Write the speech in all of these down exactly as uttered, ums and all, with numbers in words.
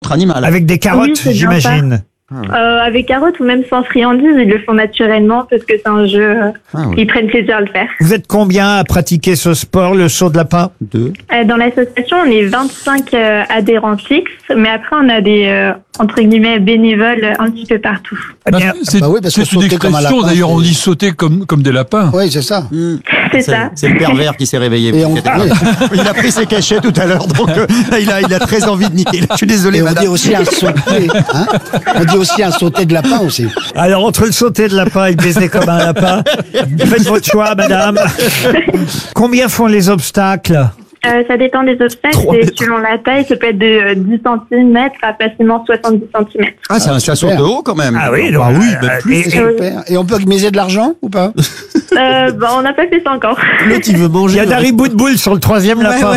votre animal. Avec des carottes, Oui, c'est bien j'imagine. Euh, avec carottes ou même sans friandises, ils le font naturellement parce que c'est un jeu, euh, Ah oui. ils prennent plaisir à le faire. Vous êtes combien à pratiquer ce sport, le saut de lapin? Deux. Euh, dans l'association, on est vingt-cinq euh, adhérents fixes, mais après on a des, euh, entre guillemets, bénévoles un petit peu partout. Eh bien, C'est bah oui, parce que c'est une sauter comme un expression, lapin, d'ailleurs, on c'est- dit sauter comme, comme des lapins. Oui, c'est ça. Mmh. C'est ça. C'est le pervers qui s'est réveillé. Et on, Vous inquiétez pas. Il a pris ses cachets tout à l'heure, donc euh, il, a, il a très envie de niquer. Je suis désolé, et on madame. dit aussi un sauté. Hein on dit aussi un sauté de lapin aussi. alors, entre le sauter de lapin et le baiser comme un lapin, faites votre choix, madame. Combien font les obstacles? Euh, ça dépend des obstacles Trois et mètres. selon la taille, ça peut être de euh, dix centimètres à facilement soixante-dix centimètres. Ah, ça, ça saute super. haut quand même. Ah oui, Bah donc, oui, euh, bah plus. et- et- Super. Et on peut miser de l'argent ou pas? Euh, bah, on n'a pas fait ça encore. L'autre, il veut Il manger. y a Dari Boudboul sur le troisième lapin.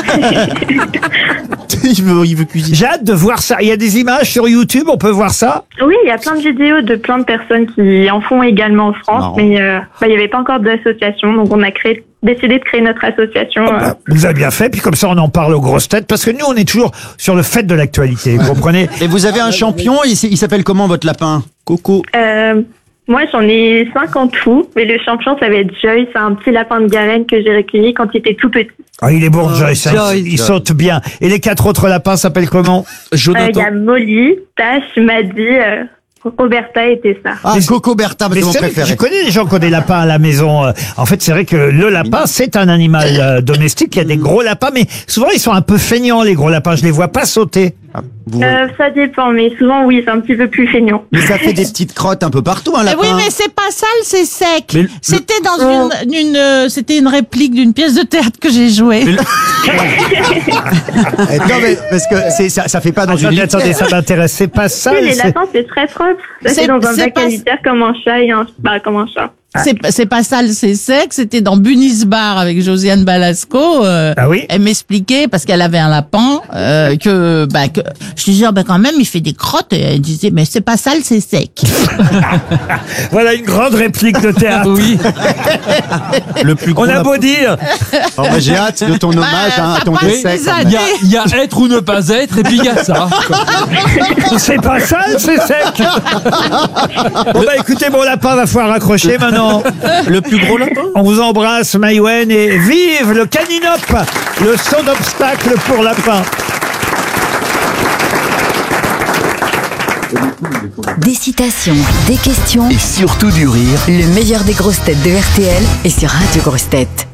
il, veut, il veut cuisiner. J'ai hâte de voir ça. Il y a des images sur YouTube, on peut voir ça? Oui, il y a plein de vidéos de plein de personnes qui en font également en France, Marrant. mais euh, bah, il n'y avait pas encore d'association, donc on a créé, décidé de créer notre association. euh. Bah, vous avez bien fait, puis comme ça on en parle aux grosses têtes, parce que nous on est toujours sur le fait de l'actualité, vous comprenez? Et vous avez un champion, il, s- il s'appelle comment votre lapin? Coco. Euh, moi, j'en ai cinq en tout, mais le champion, ça va être Joy. C'est un petit lapin de Garenne que j'ai recueilli quand il était tout petit. Ah, il est bon, Joyce, hein, Joyce. il, il saute bien. Et les quatre autres lapins s'appellent comment? Euh, Il y a Molly, Tash, Maddy, euh, Roberta et Tessa. Ah, Mais- Coco Bertha, Mais c'est mon c'est vrai que préféré. je connais des gens qui ont des lapins à la maison. Euh, En fait, c'est vrai que le lapin, c'est un animal euh, domestique. Il y a des gros lapins, mais souvent ils sont un peu feignants, les gros lapins. Je les vois pas sauter. Ah, vous- Euh, ça dépend, mais souvent, oui, c'est un petit peu plus feignant. Mais ça fait des petites crottes un peu partout, un Eh lapin. oui, mais c'est pas sale, c'est sec. Mais le- C'était dans une, une euh, c'était une réplique d'une pièce de théâtre que j'ai jouée. Non, mais parce que c'est, ça, ça fait pas dans Attendez, une attendez, ça m'intéresse. C'est pas ça. Oui, les lapins, c'est très propre. Ça, C'est- c'est dans un c'est bac pas- à litière comme un chat et un, bah, comme un chat. C'est, c'est pas sale, c'est sec. C'était dans Bunis Bar avec Josiane Balasco. euh, Ah oui? Elle m'expliquait parce qu'elle avait un lapin euh, que, bah, que je disais ah, bah, quand même il fait des crottes et elle disait mais c'est pas sale, c'est sec. Voilà une grande réplique de théâtre. Oui. Le plus gros On a lapin. beau dire. Oh, bah, j'ai hâte de ton hommage hein, à ça ton passe décès. des quand années. même. Il y a, il y a être ou ne pas être, et puis il y a ça. C'est pas sale, c'est sec. Bon bah écoutez, mon lapin va falloir raccrocher maintenant. Le plus gros lapin. On vous embrasse, Maïwen, et vive le caninop, le saut d'obstacle pour lapin. Des citations, des questions, Et surtout du rire. le meilleur des grosses têtes de R T L est sur Radio Grosses Têtes.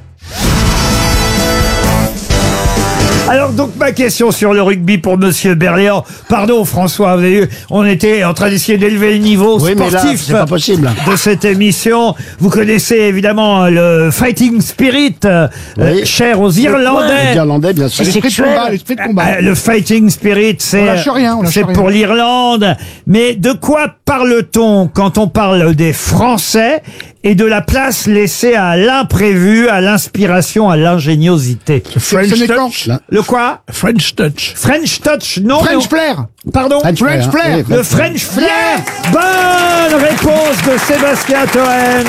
Alors donc ma question sur le rugby pour Monsieur Berléand. Pardon François, vous avez vu, on était en train d'essayer d'élever le niveau Oui, mais là, sportif c'est pas possible. de cette émission. Vous connaissez évidemment le fighting spirit, euh, Oui. cher aux Les Irlandais. Irlandais, bien sûr. L'esprit de combat, l'esprit de combat. Euh, le fighting spirit, c'est On lâche rien, on lâche c'est rien. pour l'Irlande. Mais de quoi parle-t-on quand on parle des Français et de la place laissée à l'imprévu, à l'inspiration, à l'ingéniosité? French Ce n'est touch. quand- Le quoi? French touch. French touch, non. mais French on- flair. Pardon? French French flair, flair. oui, Le French flair. Bonne réponse de Sébastien Toen.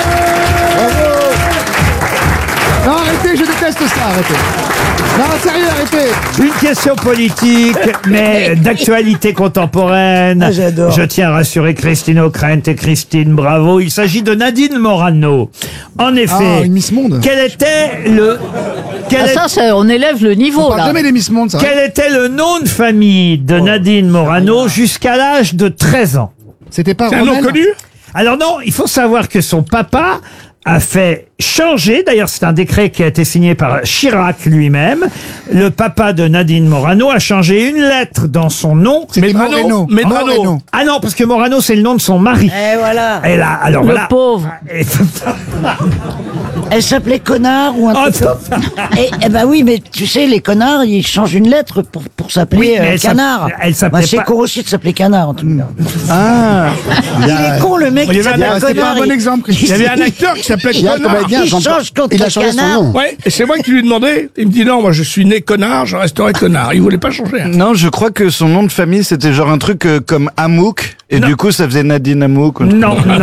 Non, arrêtez, je déteste ça, arrêtez. Non, sérieux, arrêtez. Une question politique, mais d'actualité contemporaine. Ah, j'adore. Je tiens à rassurer Christine O'Krent et Christine Bravo. Il s'agit de Nadine Morano. En effet, Ah, une Miss Monde. quel était le quel, Ah, est- ça, ça, on élève le On niveau parle là. jamais des Miss Monde, ça. quel était le nom de famille de Nadine Morano jusqu'à l'âge de treize ans? C'était pas C'est un nom Rommel connu? Alors non, il faut savoir que son papa a fait changer, d'ailleurs c'est un décret qui a été signé par Chirac lui-même, le papa de Nadine Morano a changé une lettre dans son nom. C'était Medrano. Moreno. Medrano. Moreno. Ah non, parce que Morano c'est le nom de son mari. Et voilà. Et là, alors Le là... pauvre. Et- Elle s'appelait connard ou un Oh, truc. Et, eh ben oui, mais tu sais, les connards, ils changent une lettre pour, pour s'appeler Oui, mais euh, elle s'app- canard. elle s'appelait Bah, c'est pas- con aussi de s'appeler canard, en tout cas. Ah, il y Il a, est con, le mec Il y qui avait un- s'appelle C'est pas un connard. bon il- exemple, Il y Christine. avait un acteur qui s'appelait il y a un Connard. comédien, Il Jean- change contre il a le changé son canard. nom. Ouais, et c'est moi qui lui ai demandé. Il me dit non, moi je suis né connard, je resterai connard. Il voulait pas changer. hein. Non, je crois que son nom de famille, c'était genre un truc euh, comme Amouk, et du coup, ça faisait Nadine Amouk. ou un truc Non, comme ça.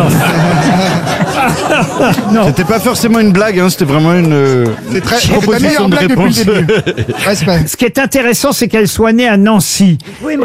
non. C'était pas forcément une blague, hein, c'était vraiment une euh, C'est très, c'est ta proposition meilleure de blague depuis réponse. le début. Respect. Ce qui est intéressant, c'est qu'elle soit née à Nancy. Oui,